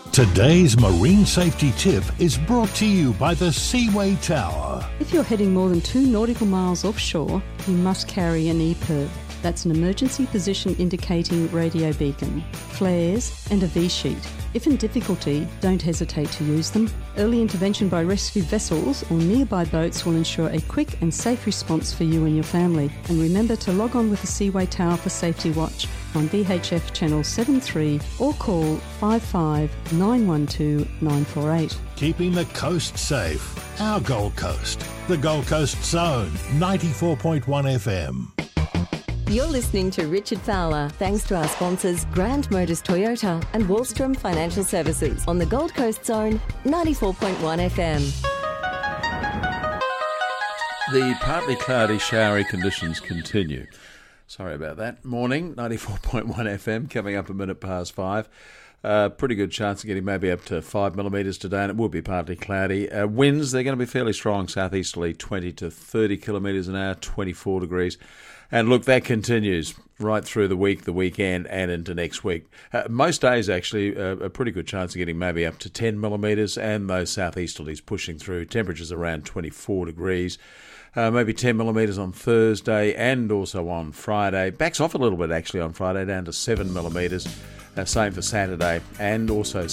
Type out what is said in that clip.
Today's marine safety tip is brought to you by the Seaway Tower. If you're heading more than 2 nautical miles offshore, you must carry an EPIRB. That's an emergency position indicating radio beacon, flares and a V-sheet. If in difficulty, don't hesitate to use them. Early intervention by rescue vessels or nearby boats will ensure a quick and safe response for you and your family. And remember to log on with the Seaway Tower for Safety Watch on VHF channel 73 or call 55 912 948. Keeping the coast safe. Our Gold Coast. The Gold Coast Zone, 94.1 FM. You're listening to Richard Fowler, thanks to our sponsors Grand Motors Toyota and Wallstrom Financial Services on the Gold Coast Zone, 94.1 FM. The partly cloudy, showery conditions continue. Sorry about that. Morning, 94.1 FM, coming up a minute past 5. Pretty good chance of getting maybe up to 5 millimetres today, and it will be partly cloudy. Winds, they're going to be fairly strong, southeasterly, 20 to 30 kilometres an hour, 24 degrees. And look, that continues right through the week, the weekend, and into next week. Most days, actually, a pretty good chance of getting maybe up to 10 millimetres, and those southeasterlies pushing through. Temperatures around 24 degrees. Maybe 10 millimetres on Thursday and also on Friday. Backs off a little bit, actually, on Friday, down to 7 millimetres. Same for Saturday, and also